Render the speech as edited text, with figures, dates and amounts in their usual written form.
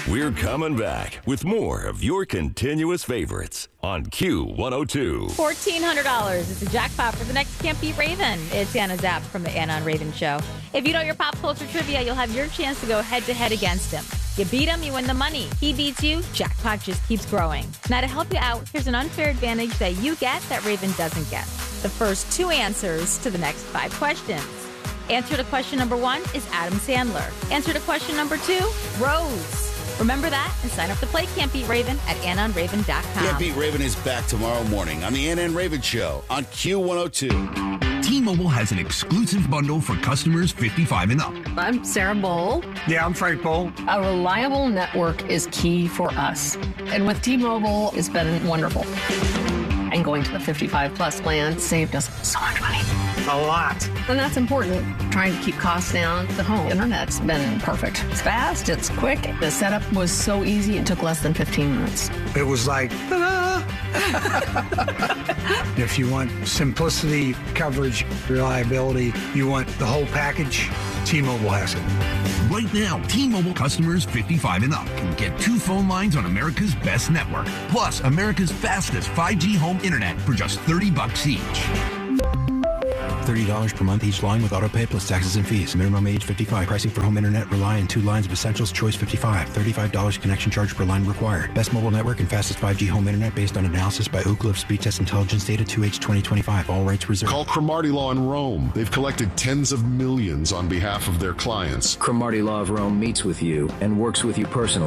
We're coming back with more of your continuous favorites on Q102. $1,400 is the jackpot for the next Can't Beat Raven. It's Anna Zapp from the Anna and Raven Show. If you know your pop culture trivia, you'll have your chance to go head-to-head against him. You beat him, you win the money. He beats you, jackpot just keeps growing. Now, to help you out, here's an unfair advantage that you get that Raven doesn't get. The first 2 answers to the next 5 questions. Answer to question number 1 is Adam Sandler. Answer to question number 2, Rose. Remember that and sign up to play Can't Beat Raven at AnnaandRaven.com. Can't Beat Raven is back tomorrow morning on the Anna and Raven Show on Q102. T-Mobile has an exclusive bundle for customers 55 and up. I'm Sarah Bowl. Yeah, I'm Frank Bowl. A reliable network is key for us. And with T-Mobile, it's been wonderful. And going to the 55-plus plan saved us so much money. A lot. And that's important. Trying to keep costs down. The home internet's been perfect. It's fast. It's quick. The setup was so easy. It took less than 15 minutes. It was like, ta-da! If you want simplicity, coverage, reliability, you want the whole package, T-Mobile has it. Right now, T-Mobile customers 55 and up can get 2 phone lines on America's best network, plus America's fastest 5G home internet for just $30 each. $30 per month each line with autopay plus taxes and fees. Minimum age 55. Pricing for home internet rely on 2 lines of essentials. Choice 55. $35 connection charge per line required. Best mobile network and fastest 5G home internet based on analysis by Ookla of Speed Test Intelligence data 2H 2025. All rights reserved. Call Cromartie Law in Rome. They've collected tens of millions on behalf of their clients. Cromartie Law of Rome meets with you and works with you personally.